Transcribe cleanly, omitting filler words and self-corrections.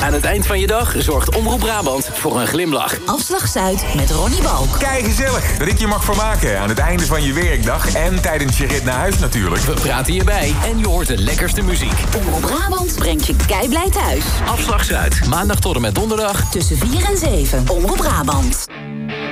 Aan het eind van je dag zorgt Omroep Brabant voor een glimlach. Afslag Zuid met Ronnie Balk. Kijk, gezellig dat ik je mag vermaken aan het einde van je werkdag en tijdens je rit naar huis natuurlijk. We praten hierbij en je hoort de lekkerste muziek. Omroep Brabant brengt je keiblij thuis. Afslag Zuid, maandag tot en met donderdag tussen 4 en 7. Omroep Brabant.